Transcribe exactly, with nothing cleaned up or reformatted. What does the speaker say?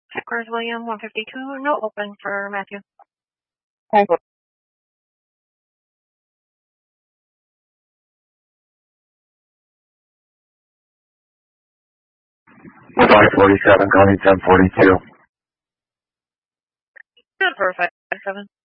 Checkers William, one fifty-two, no open for Matthew. Okay. five forty-seven, going ten forty-two. Good for five seven.